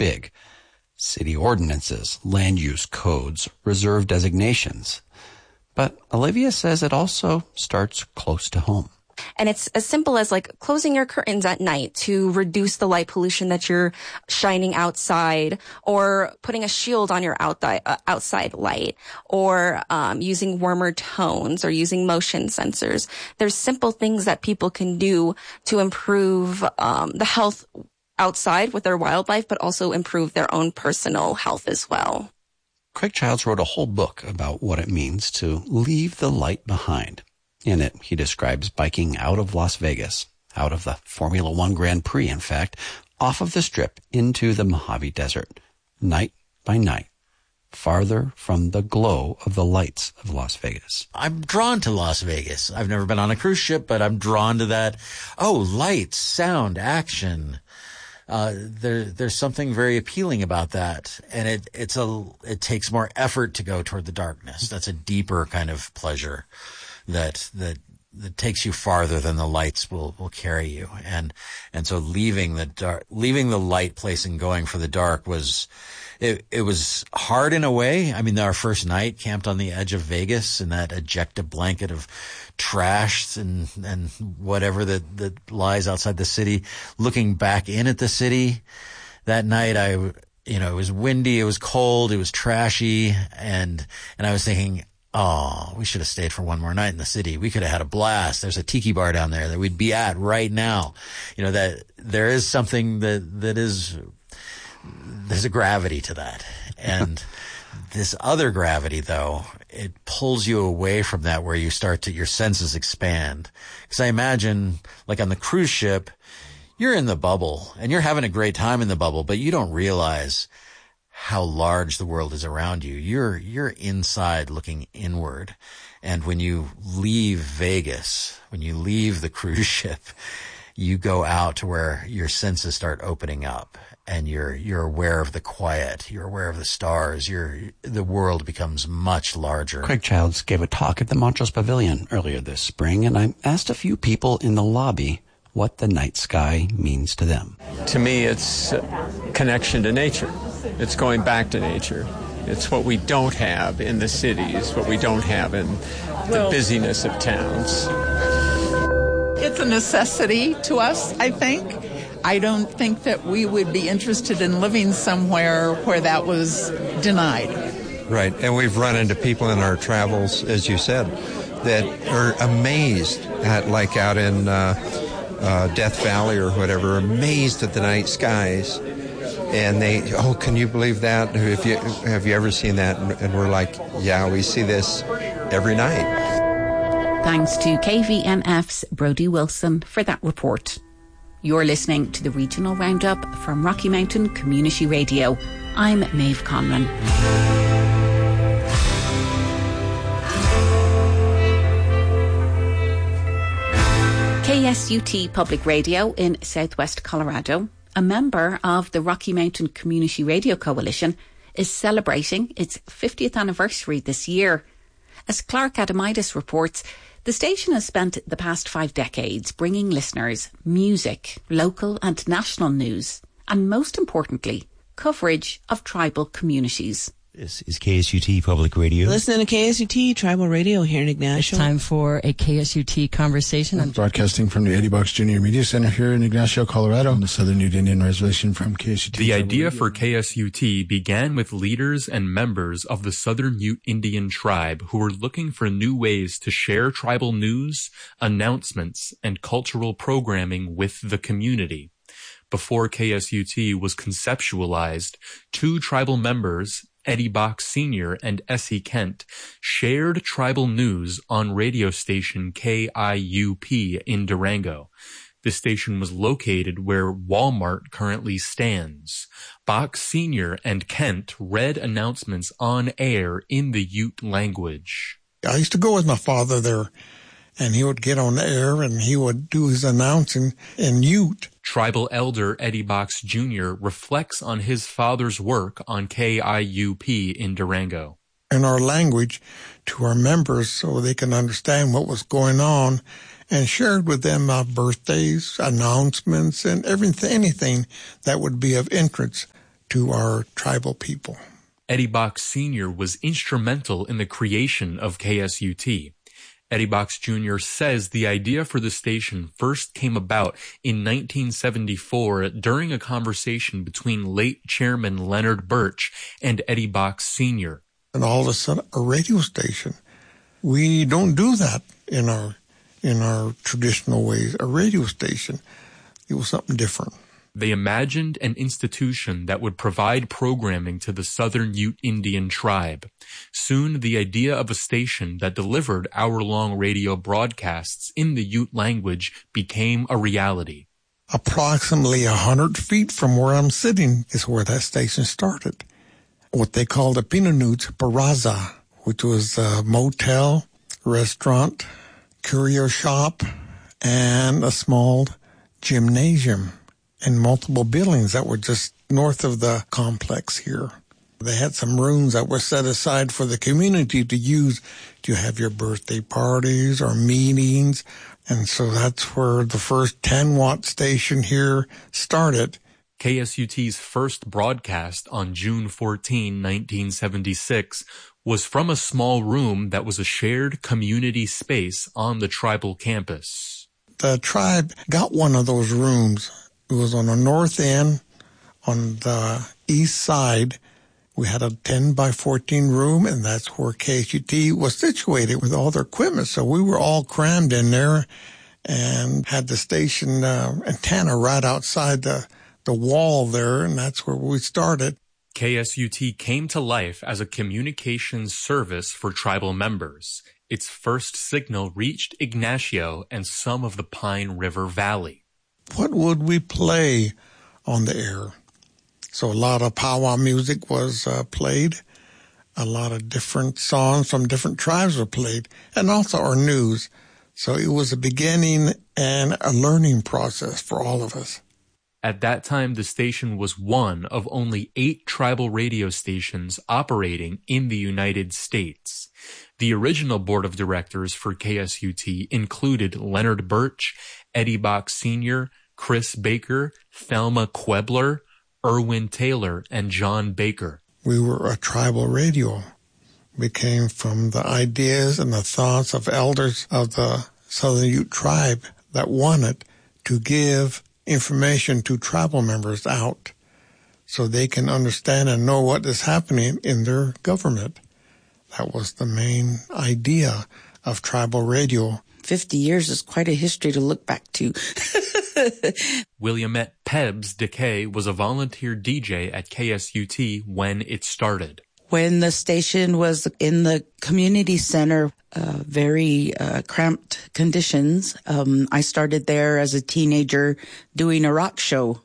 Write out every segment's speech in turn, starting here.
big. City ordinances, land use codes, reserve designations. But Olivia says it also starts close to home. And it's as simple as like closing your curtains at night to reduce the light pollution that you're shining outside, or putting a shield on your outside light, or using warmer tones, or using motion sensors. There's simple things that people can do to improve the health outside with their wildlife, but also improve their own personal health as well. Craig Childs wrote a whole book about what it means to leave the light behind. In it, he describes biking out of Las Vegas, out of the Formula One Grand Prix, in fact, off of the Strip into the Mojave Desert, night by night, farther from the glow of the lights of Las Vegas. I'm drawn to Las Vegas. I've never been on a cruise ship, but I'm drawn to that. Oh, lights, sound, action. There's something very appealing about that. And it takes more effort to go toward the darkness. That's a deeper kind of pleasure that takes you farther than the lights will carry you. And so leaving the light place and going for the dark was hard in a way. I mean, our first night camped on the edge of Vegas in that ejecta blanket of trash and whatever that lies outside the city. Looking back in at the city that night, it was windy, it was cold, it was trashy. And I was thinking, oh, we should have stayed for one more night in the city. We could have had a blast. There's a tiki bar down there that we'd be at right now. That there is something there's a gravity to that. And this other gravity, though, it pulls you away from that, where you your senses expand. Because I imagine, like on the cruise ship, you're in the bubble and you're having a great time in the bubble, but you don't realize how large the world is around you. You're inside looking inward. And when you leave Vegas, when you leave the cruise ship, you go out to where your senses start opening up, and you're aware of the quiet. You're aware of the stars. The world becomes much larger. Craig Childs gave a talk at the Montrose Pavilion earlier this spring, and I asked a few people in the lobby what the night sky means to them. To me, it's connection to nature. It's going back to nature. It's what we don't have in the cities, what we don't have in the busyness of towns. It's a necessity to us, I think. I don't think that we would be interested in living somewhere where that was denied. Right, and we've run into people in our travels, as you said, that are amazed at, like out in Death Valley or whatever, amazed at the night skies. And can you believe that? Have you ever seen that? And we're like, yeah, we see this every night. Thanks to KVMF's Brodie Wilson for that report. You're listening to the Regional Roundup from Rocky Mountain Community Radio. I'm Maeve Conran. KSUT Public Radio in southwest Colorado, a member of the Rocky Mountain Community Radio Coalition, is celebrating its 50th anniversary this year. As Clark Adamaitis reports, the station has spent the past 5 decades bringing listeners music, local and national news, and most importantly, coverage of tribal communities. This is KSUT Public Radio. Listening to KSUT Tribal Radio here in Ignacio. It's time for a KSUT conversation. I'm broadcasting from the Eddie Box Junior Media Center here in Ignacio, Colorado, on the Southern Ute Indian Reservation from KSUT. The idea for KSUT began with leaders and members of the Southern Ute Indian tribe who were looking for new ways to share tribal news, announcements, and cultural programming with the community. Before KSUT was conceptualized, 2 tribal members, Eddie Box Sr. and Essie Kent, shared tribal news on radio station KIUP in Durango. The station was located where Walmart currently stands. Box Sr. and Kent read announcements on air in the Ute language. I used to go with my father there, and he would get on the air and he would do his announcing in Ute. Tribal elder Eddie Box Jr. reflects on his father's work on KIUP in Durango. In our language to our members so they can understand what was going on, and shared with them birthdays, announcements, and anything that would be of interest to our tribal people. Eddie Box Sr. was instrumental in the creation of KSUT. Eddie Box Jr. says the idea for the station first came about in 1974 during a conversation between late Chairman Leonard Birch and Eddie Box Sr. And all of a sudden, a radio station. We don't do that in our traditional ways. A radio station, it was something different. They imagined an institution that would provide programming to the Southern Ute Indian tribe. Soon, the idea of a station that delivered hour-long radio broadcasts in the Ute language became a reality. Approximately 100 feet from where I'm sitting is where that station started. What they called a Pinanoots Baraza, which was a motel, restaurant, curio shop, and a small gymnasium. And multiple buildings that were just north of the complex here. They had some rooms that were set aside for the community to use to have your birthday parties or meetings. And so that's where the first 10-watt station here started. KSUT's first broadcast on June 14, 1976, was from a small room that was a shared community space on the tribal campus. The tribe got one of those rooms. It was on the north end, on the east side. We had a 10 by 14 room, and that's where KSUT was situated with all their equipment. So we were all crammed in there and had the station antenna right outside the wall there, and that's where we started. KSUT came to life as a communications service for tribal members. Its first signal reached Ignacio and some of the Pine River Valley. What would we play on the air? So a lot of powwow music was played. A lot of different songs from different tribes were played, and also our news. So it was a beginning and a learning process for all of us. At that time, the station was one of only 8 tribal radio stations operating in the United States. The original board of directors for KSUT included Leonard Birch, Eddie Box Sr., Chris Baker, Thelma Quebler, Irwin Taylor, and John Baker. We were a tribal radio. We came from the ideas and the thoughts of elders of the Southern Ute tribe that wanted to give information to tribal members out so they can understand and know what is happening in their government. That was the main idea of tribal radio. 50 years is quite a history to look back to. Williamette Pebs DeKay was a volunteer DJ at KSUT when it started. When the station was in the community center, very cramped conditions, I started there as a teenager doing a rock show.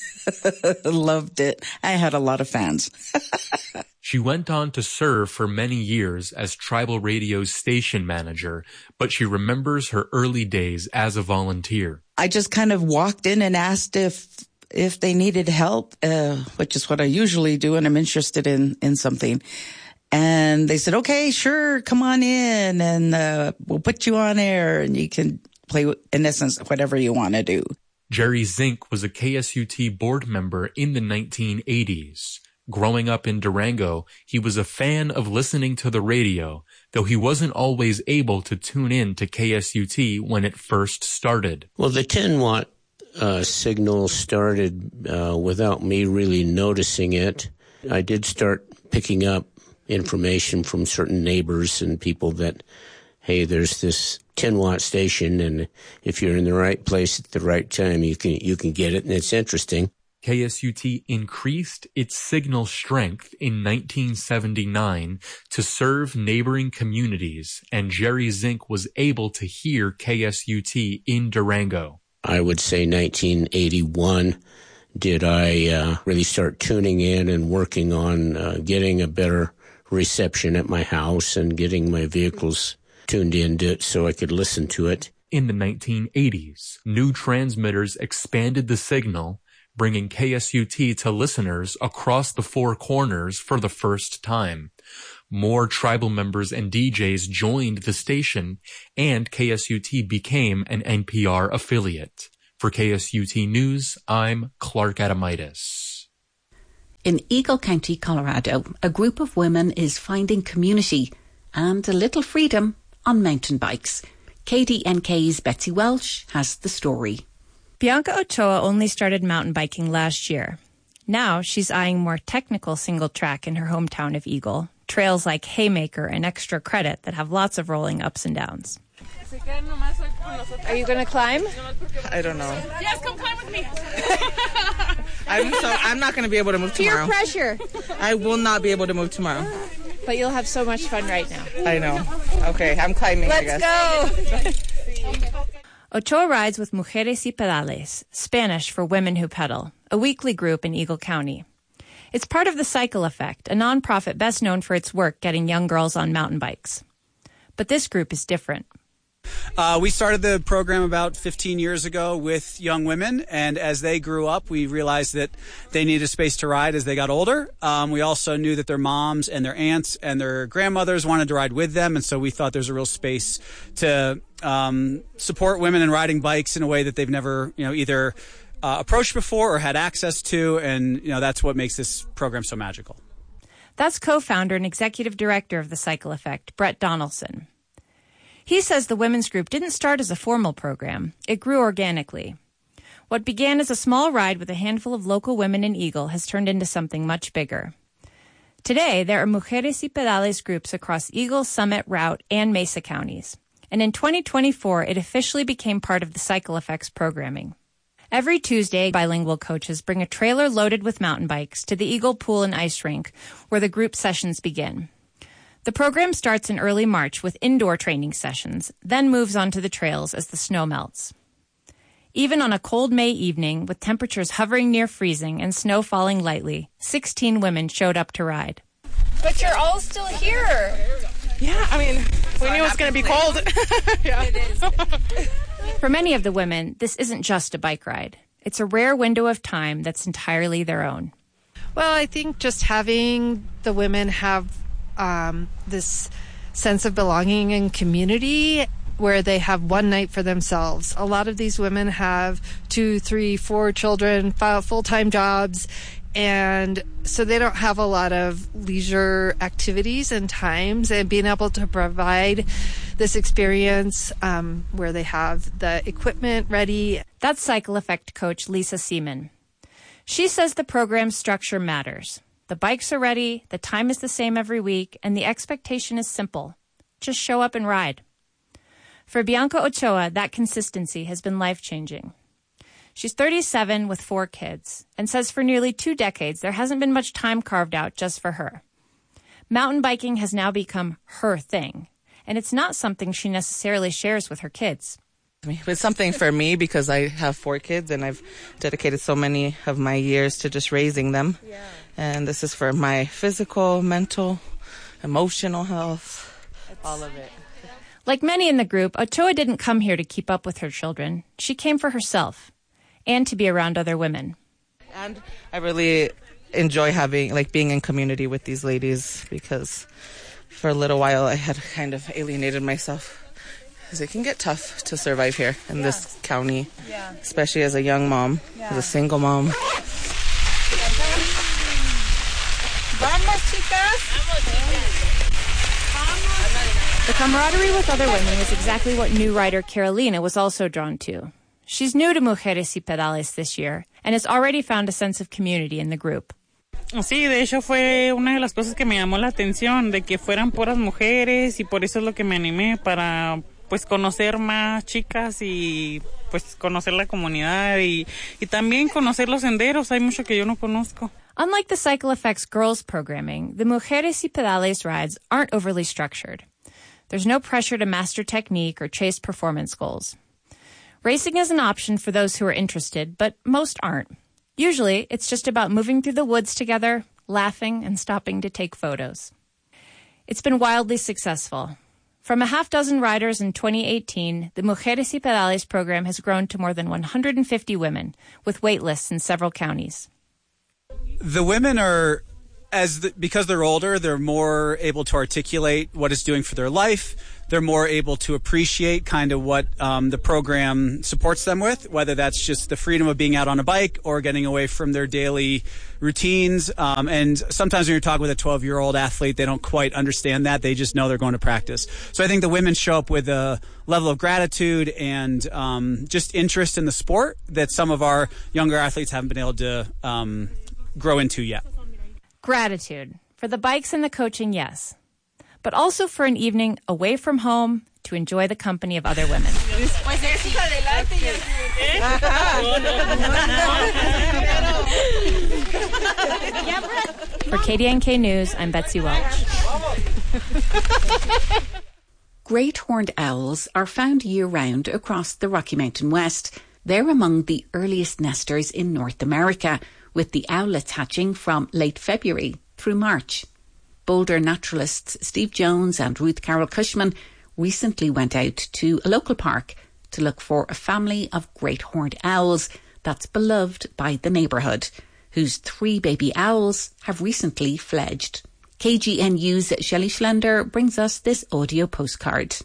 Loved it. I had a lot of fans. She went on to serve for many years as Tribal Radio's station manager, but she remembers her early days as a volunteer. I just kind of walked in and asked if they needed help, which is what I usually do when I'm interested in something. And they said, okay, sure, come on in and we'll put you on air and you can play, in essence, whatever you want to do. Jerry Zink was a KSUT board member in the 1980s. Growing up in Durango, he was a fan of listening to the radio, though he wasn't always able to tune in to KSUT when it first started. Well, the 10-watt signal started without me really noticing it. I did start picking up information from certain neighbors and people that, hey, there's this 10-watt station, and if you're in the right place at the right time, you can get it, and it's interesting. KSUT increased its signal strength in 1979 to serve neighboring communities, and Jerry Zink was able to hear KSUT in Durango. I would say 1981 did I really start tuning in and working on getting a better reception at my house and getting my vehicles tuned in to it so I could listen to it. In the 1980s, new transmitters expanded the signal, bringing KSUT to listeners across the four corners for the first time. More tribal members and DJs joined the station, and KSUT became an NPR affiliate. For KSUT News, I'm Clark Adamitis. In Eagle County, Colorado, a group of women is finding community and a little freedom on mountain bikes. KDNK's Betsy Welsh has the story. Bianca Ochoa only started mountain biking last year. Now she's eyeing more technical single track in her hometown of Eagle, trails like Haymaker and Extra Credit that have lots of rolling ups and downs. Are you going to climb? I don't know. Yes, come climb with me. I'm not going to be able to move tomorrow. Peer pressure. I will not be able to move tomorrow. But you'll have so much fun right now. I know. Okay, I'm climbing, I guess. Let's go. Ochoa rides with Mujeres y Pedales, Spanish for Women Who Pedal, a weekly group in Eagle County. It's part of the Cycle Effect, a nonprofit best known for its work getting young girls on mountain bikes. But this group is different. We started the program about 15 years ago with young women, and as they grew up, we realized that they needed a space to ride as they got older. We also knew that their moms and their aunts and their grandmothers wanted to ride with them, and so we thought there's a real space to support women in riding bikes in a way that they've never, either approached before or had access to, and that's what makes this program so magical. That's co-founder and executive director of the Cycle Effect, Brett Donaldson. He says the women's group didn't start as a formal program. It grew organically. What began as a small ride with a handful of local women in Eagle has turned into something much bigger. Today, there are Mujeres y Pedales groups across Eagle, Summit, Routt, and Mesa counties. And in 2024, it officially became part of the Cycle Effect's programming. Every Tuesday, bilingual coaches bring a trailer loaded with mountain bikes to the Eagle Pool and Ice Rink, where the group sessions begin. The program starts in early March with indoor training sessions, then moves on to the trails as the snow melts. Even on a cold May evening, with temperatures hovering near freezing and snow falling lightly, 16 women showed up to ride. But you're all still here. Yeah, we knew it was going to be cold. Yeah. It is. For many of the women, this isn't just a bike ride. It's a rare window of time that's entirely their own. Well, I think just having the women have this sense of belonging and community where they have one night for themselves. A lot of these women have 2, 3, 4 children, full-time jobs, and so they don't have a lot of leisure activities and times, and being able to provide this experience where they have the equipment ready. That's Cycle Effect coach Lisa Seaman. She says the program structure matters. The bikes are ready, the time is the same every week, and the expectation is simple. Just show up and ride. For Bianca Ochoa, that consistency has been life-changing. She's 37 with 4 kids, and says for nearly 2 decades there hasn't been much time carved out just for her. Mountain biking has now become her thing, and it's not something she necessarily shares with her kids. It's something for me because I have 4 kids and I've dedicated so many of my years to just raising them. Yeah. And this is for my physical, mental, emotional health, all of it. Like many in the group, Ochoa didn't come here to keep up with her children. She came for herself and to be around other women. And I really enjoy being in community with these ladies because for a little while I had kind of alienated myself. Because it can get tough to survive here in this county, especially as a young mom, as a single mom. The camaraderie with other women was exactly what new rider Carolina was also drawn to. She's new to Mujeres y Pedales this year and has already found a sense of community in the group. Sí, de hecho fue una de las cosas que me llamó la atención, de que fueran puras mujeres y por eso es lo que me animé para conocer más chicas y conocer la comunidad y también conocer los senderos. Hay mucho que yo no conozco. Unlike the Cycle Effect's girls programming, the Mujeres y Pedales rides aren't overly structured. There's no pressure to master technique or chase performance goals. Racing is an option for those who are interested, but most aren't. Usually, it's just about moving through the woods together, laughing, and stopping to take photos. It's been wildly successful. From a half dozen riders in 2018, the Mujeres y Pedales program has grown to more than 150 women, with wait lists in several counties. The women are, because they're older, they're more able to articulate what it's doing for their life. they're more able to appreciate kind of what the program supports them with, whether that's just the freedom of being out on a bike or getting away from their daily routines. And sometimes when you're talking with a 12-year-old athlete, they don't quite understand that. They just know they're going to practice. So I think the women show up with a level of gratitude and just interest in the sport that some of our younger athletes haven't been able to grow into yet. Gratitude. For the bikes and the coaching, yes. But also for an evening away from home to enjoy the company of other women. For KDNK News, I'm Betsy Welch. Great horned owls are found year-round across the Rocky Mountain West. They're among the earliest nesters in North America, with the owlets hatching from late February through March. Boulder naturalists Steve Jones and Ruth Carol Cushman recently went out to a local park to look for a family of great horned owls that's beloved by the neighbourhood, whose 3 baby owls have recently fledged. KGNU's Shelley Schlender brings us this audio postcard.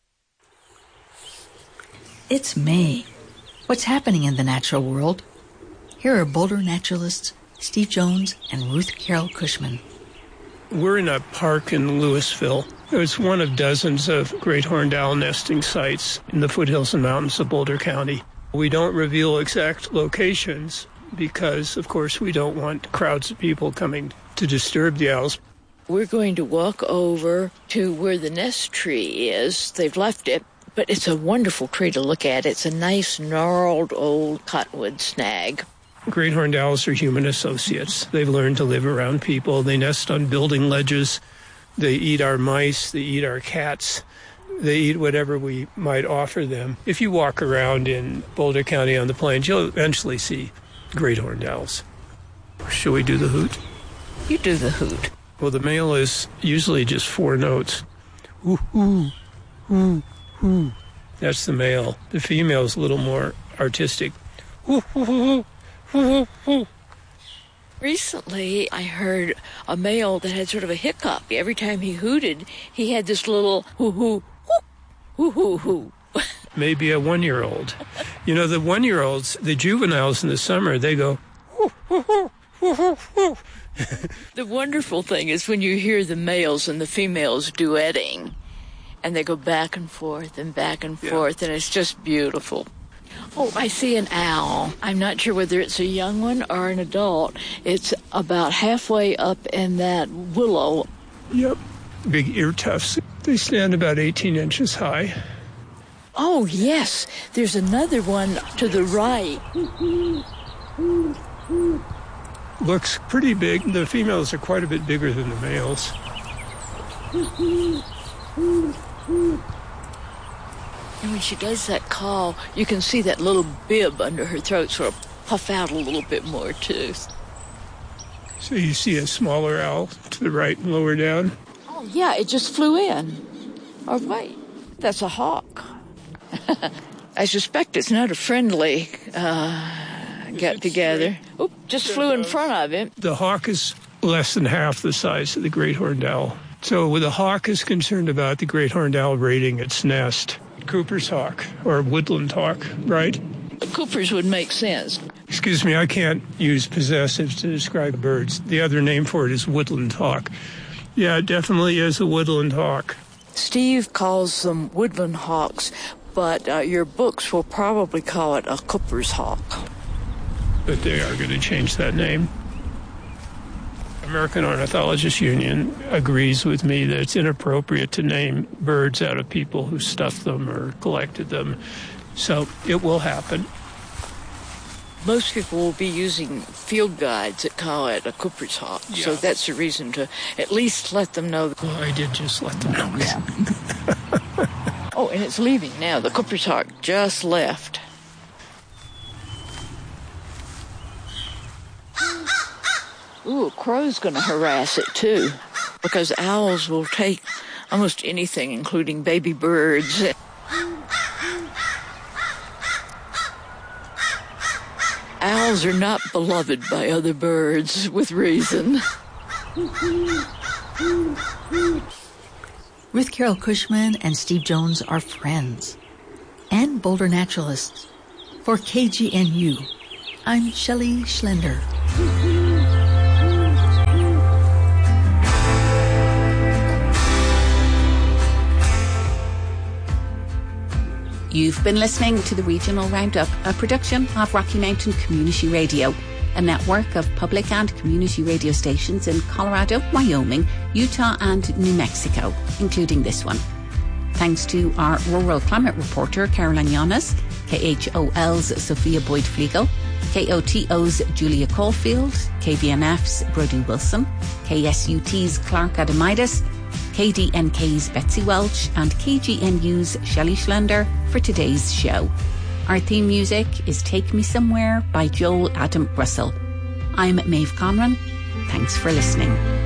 It's May. What's happening in the natural world? Here are Boulder naturalists Steve Jones and Ruth Carol Cushman. We're in a park in Louisville. It's one of dozens of great horned owl nesting sites in the foothills and mountains of Boulder County. We don't reveal exact locations because, of course, we don't want crowds of people coming to disturb the owls. We're going to walk over to where the nest tree is. They've left it, but it's a wonderful tree to look at. It's a nice, gnarled old cottonwood snag. Great horned owls are human associates. They've learned to live around people. They nest on building ledges. They eat our mice. They eat our cats. They eat whatever we might offer them. If you walk around in Boulder County on the plains, you'll eventually see great horned owls. Shall we do the hoot? You do the hoot. Well, the male is usually just 4 notes. Ooh, ooh, ooh, ooh. That's the male. The female is a little more artistic. Ooh, ooh, ooh, ooh, ooh. Recently, I heard a male that had sort of a hiccup. Every time he hooted, he had this little hoo-hoo, hoo-hoo-hoo. Maybe a 1-year-old. You know, the 1-year-olds, the juveniles in the summer, they go, hoo, hoo, hoo, hoo, hoo, hoo. The wonderful thing is when you hear the males and the females duetting, and they go back and forth and back and forth, and it's just beautiful. Oh, I see an owl. I'm not sure whether it's a young one or an adult. It's about halfway up in that willow. Yep. Big ear tufts. They stand about 18 inches high. Oh, yes. There's another one to the right. Looks pretty big. The females are quite a bit bigger than the males. And when she does that call, you can see that little bib under her throat sort of puff out a little bit more, too. So you see a smaller owl to the right and lower down? Oh, yeah, it just flew in. Oh, wait, that's a hawk. I suspect it's not a friendly get-together. Oop, just flew in front of it. The hawk is less than half the size of the great horned owl. So the hawk is concerned about the great horned owl raiding its nest. Cooper's hawk, or woodland hawk, right? Cooper's would make sense. Excuse me, I can't use possessives to describe birds. The other name for it is woodland hawk. Yeah, it definitely is a woodland hawk. Steve calls them woodland hawks, but your books will probably call it a Cooper's hawk. But they are going to change that name. American Ornithologists Union agrees with me that it's inappropriate to name birds out of people who stuffed them or collected them. So it will happen. Most people will be using field guides that call it a Cooper's hawk. Yeah. So that's the reason to at least let them know. Well, I did just let them know. Yeah. Oh, and it's leaving now. The Cooper's hawk just left. Ooh, a crow's going to harass it, too, because owls will take almost anything, including baby birds. Owls are not beloved by other birds, with reason. Ruth Carol Cushman and Steve Jones are friends and Boulder naturalists. For KGNU, I'm Shelley Schlender. You've been listening to the Regional Roundup, a production of Rocky Mountain Community Radio, a network of public and community radio stations in Colorado, Wyoming, Utah and New Mexico, including this one. Thanks to our rural climate reporter, Caroline Yanes, KHOL's Sophia Boyd-Flegel, KOTO's Julia Caulfield, KVNF's Brody Wilson, KSUT's Clark Adamitis, KDNK's Betsy Welch and KGNU's Shelley Schlender for today's show. Our theme music is Take Me Somewhere by Joel Adam Russell. I'm Maeve Conran. Thanks for listening.